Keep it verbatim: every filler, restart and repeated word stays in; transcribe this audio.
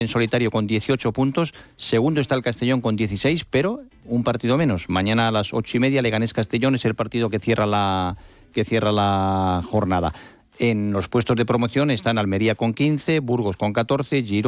en solitario con dieciocho puntos, segundo está el Castellón con dieciséis, pero un partido menos. Mañana a las ocho y media Leganés Castellón es el partido que cierra la, que cierra la jornada. En los puestos de promoción están Almería con quince, Burgos con catorce, Girona